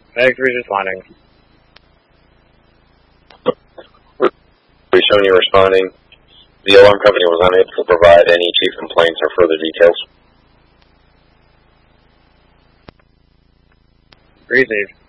Medic 3 is responding. We shown you responding. The alarm company was unable to provide any chief complaints or further details. Received.